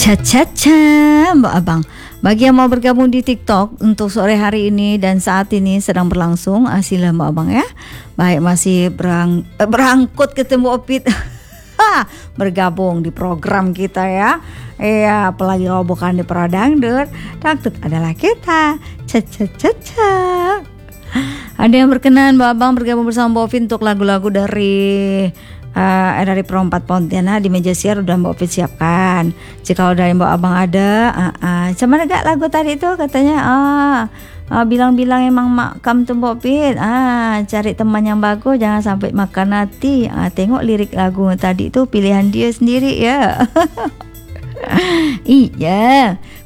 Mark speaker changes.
Speaker 1: Caca, Mbak Abang. Bagi yang mau bergabung di TikTok untuk sore hari ini dan saat ini sedang berlangsung, sila Mbak Abang ya. Baik, masih berangkut ketemu Opit. Bergabung di program kita ya. Iya, apalagi kalau bukan di Pradangdut, Dangdut adalah kita. Caca. Ada yang berkenan Mbak Abang bergabung bersama Mbak Opit untuk lagu-lagu dari Perompat Pontianak di meja siar udah Mbak Opit siapkan. Jika udah Mbak Abang ada, cuman agak lagu tadi itu katanya bilang-bilang emang makam tuh Mbak Opit. Cari teman yang bagus, jangan sampai makan hati. Tengok lirik lagu tadi itu pilihan dia sendiri ya. Iya,